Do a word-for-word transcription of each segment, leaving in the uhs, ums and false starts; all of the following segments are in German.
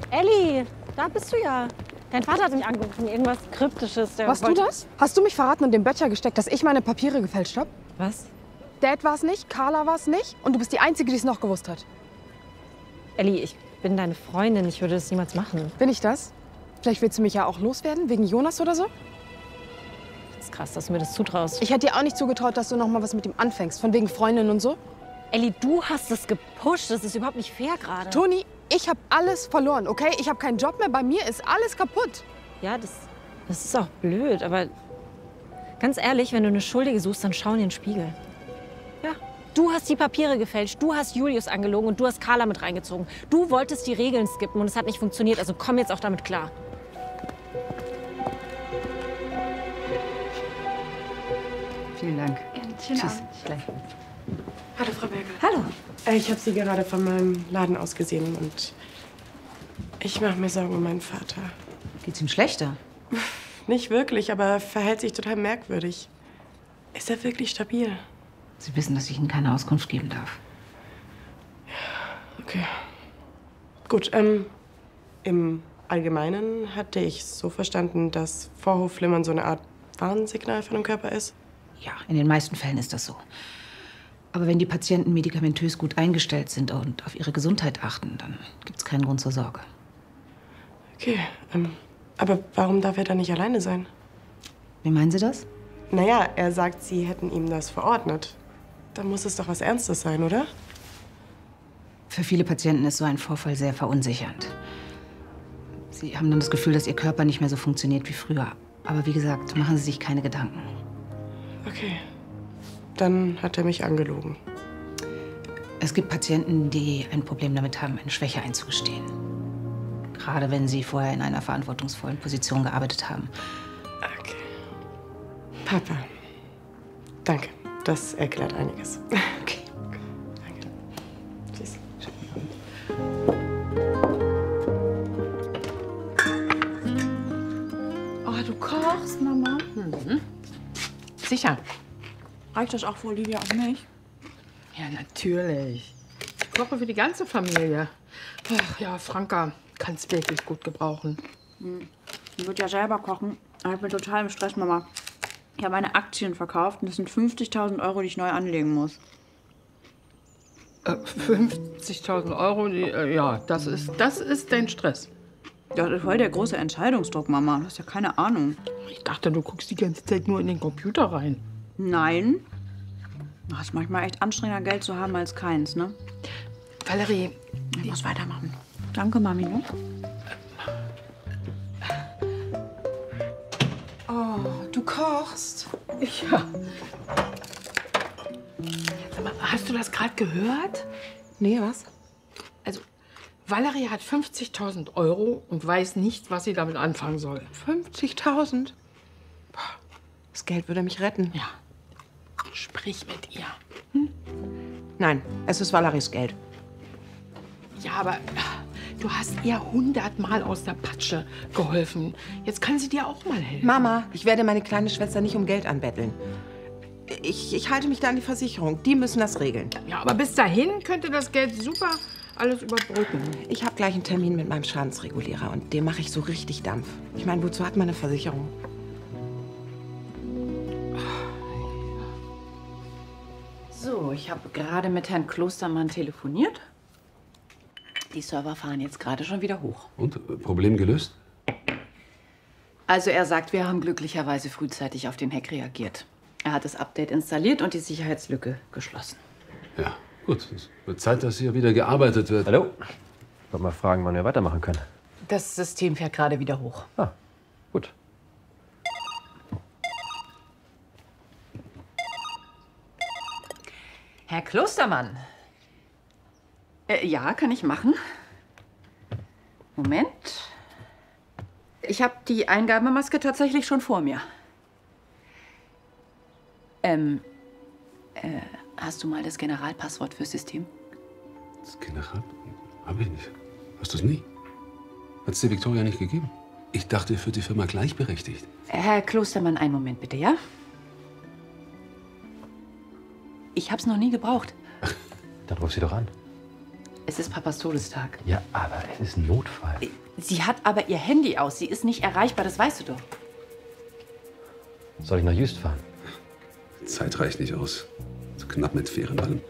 Elli, da bist du ja. Dein Vater hat mich angerufen, irgendwas Kryptisches. Der Warst du das? Hast du mich verraten und den Böttcher gesteckt, dass ich meine Papiere gefälscht habe? Was? Dad war es nicht, Carla war es nicht und du bist die Einzige, die es noch gewusst hat. Elli, ich bin deine Freundin, ich würde das niemals machen. Bin ich das? Vielleicht willst du mich ja auch loswerden, wegen Jonas oder so? Das ist krass, dass du mir das zutraust. Ich hätte dir auch nicht zugetraut, dass du noch mal was mit ihm anfängst, von wegen Freundin und so. Elli, du hast es gepusht, das ist überhaupt nicht fair gerade. Toni, ich habe alles verloren, okay? Ich habe keinen Job mehr, bei mir ist alles kaputt. Ja, das, das ist auch blöd, aber ganz ehrlich, wenn du eine Schuldige suchst, dann schau in den Spiegel. Ja, du hast die Papiere gefälscht, du hast Julius angelogen und du hast Carla mit reingezogen. Du wolltest die Regeln skippen und es hat nicht funktioniert, also komm jetzt auch damit klar. Vielen Dank. Gerne. Schönen Tschüss. Abend. Gleich. Hallo, Frau Berger. Hallo. Äh, ich habe Sie gerade von meinem Laden aus gesehen und ich mache mir Sorgen um meinen Vater. Geht's ihm schlechter? Nicht wirklich, aber er verhält sich total merkwürdig. Ist er wirklich stabil? Sie wissen, dass ich Ihnen keine Auskunft geben darf. Okay. Gut, ähm, im Allgemeinen hatte ich so verstanden, dass Vorhofflimmern so eine Art Warnsignal von dem Körper ist. Ja, in den meisten Fällen ist das so. Aber wenn die Patienten medikamentös gut eingestellt sind und auf ihre Gesundheit achten, dann gibt's keinen Grund zur Sorge. Okay, ähm, aber warum darf er dann nicht alleine sein? Wie meinen Sie das? Naja, er sagt, Sie hätten ihm das verordnet. Dann muss es doch was Ernstes sein, oder? Für viele Patienten ist so ein Vorfall sehr verunsichernd. Sie haben dann das Gefühl, dass ihr Körper nicht mehr so funktioniert wie früher. Aber wie gesagt, machen Sie sich keine Gedanken. Okay. Dann hat er mich angelogen. Es gibt Patienten, die ein Problem damit haben, eine Schwäche einzugestehen. Gerade wenn sie vorher in einer verantwortungsvollen Position gearbeitet haben. Okay. Papa, danke. Das erklärt einiges. Okay. Danke. Tschüss. Oh, du kochst, Mama? Mhm. Sicher. Reicht das auch für Olivia und mich? Ja, natürlich. Ich koche für die ganze Familie. Ach ja, Franka kann es wirklich gut gebrauchen. Ich würde ja selber kochen. Aber ich bin total im Stress, Mama. Ich habe meine Aktien verkauft und das sind fünfzigtausend Euro, die ich neu anlegen muss. Äh, fünfzigtausend Euro, die, äh, ja, das ist, das ist dein Stress. Das ist voll der große Entscheidungsdruck, Mama. Du hast ja keine Ahnung. Ich dachte, du guckst die ganze Zeit nur in den Computer rein. Nein. Das ist manchmal echt anstrengender, Geld zu haben als keins, ne? Valerie, Ich muss weitermachen. Danke, Mami. Ne? Oh, du kochst? ja. Sag mal, hast du das gerade gehört? Nee, was? Also, Valerie hat fünfzigtausend Euro und weiß nicht, was sie damit anfangen soll. fünfzigtausend? Das Geld würde mich retten. Ja. Sprich mit ihr. Nein, es ist Valeries Geld. Ja, aber du hast ihr hundertmal aus der Patsche geholfen. Jetzt kann sie dir auch mal helfen. Mama, ich werde meine kleine Schwester nicht um Geld anbetteln. Ich, ich halte mich da an die Versicherung. Die müssen das regeln. Ja, aber bis dahin könnte das Geld super alles überbrücken. Ich habe gleich einen Termin mit meinem Schadensregulierer und dem mache ich so richtig Dampf. Ich meine, wozu hat man eine Versicherung? So, ich habe gerade mit Herrn Klostermann telefoniert. Die Server fahren jetzt gerade schon wieder hoch. Und? Äh, Problem gelöst? Also er sagt, wir haben glücklicherweise frühzeitig auf den Hack reagiert. Er hat das Update installiert und die Sicherheitslücke geschlossen. Ja, gut. Es wird Zeit, dass hier wieder gearbeitet wird. Hallo? Ich wollte mal fragen, wann wir weitermachen können. Das System fährt gerade wieder hoch. Ah, gut. Herr Klostermann. Äh, ja, kann ich machen. Moment. Ich habe die Eingabemaske tatsächlich schon vor mir. Ähm, äh, hast du mal das Generalpasswort fürs System? Das General? Hab ich nicht. Hast du es nie? Hat es dir Victoria nicht gegeben? Ich dachte, für die Firma gleichberechtigt. Herr Klostermann, einen Moment bitte, ja? Ich hab's noch nie gebraucht. Dann ruf sie doch an. Es ist Papas Todestag. Ja, aber es ist ein Notfall. Sie hat aber ihr Handy aus. Sie ist nicht erreichbar, das weißt du doch. Soll ich nach Jüst fahren? Die Zeit reicht nicht aus. So knapp mit Fähren allem.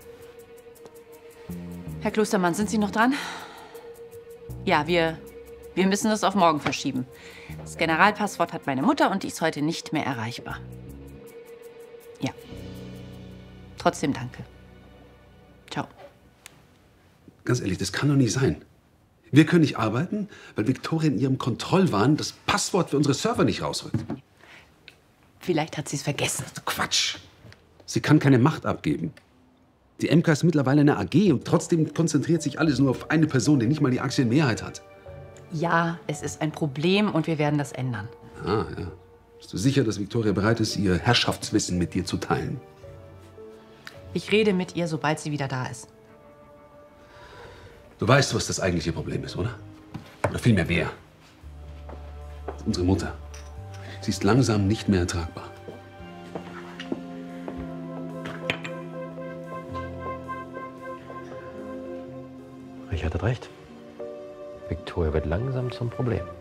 Herr Klostermann, sind Sie noch dran? Ja, wir, wir müssen das auf morgen verschieben. Das Generalpasswort hat meine Mutter und die ist heute nicht mehr erreichbar. Ja. Trotzdem danke. Ciao. Ganz ehrlich, das kann doch nicht sein. Wir können nicht arbeiten, weil Viktoria in ihrem Kontrollwahn das Passwort für unsere Server nicht rausrückt. Vielleicht hat sie es vergessen. Quatsch. Sie kann keine Macht abgeben. Die M K ist mittlerweile eine A G und trotzdem konzentriert sich alles nur auf eine Person, die nicht mal die Aktienmehrheit hat. Ja, es ist ein Problem und wir werden das ändern. Ah, ja. Bist du sicher, dass Viktoria bereit ist, ihr Herrschaftswissen mit dir zu teilen? Ich rede mit ihr, sobald sie wieder da ist. Du weißt, was das eigentliche Problem ist, oder? Oder vielmehr wer? Unsere Mutter. Sie ist langsam nicht mehr ertragbar. Richard hat recht. Viktoria wird langsam zum Problem.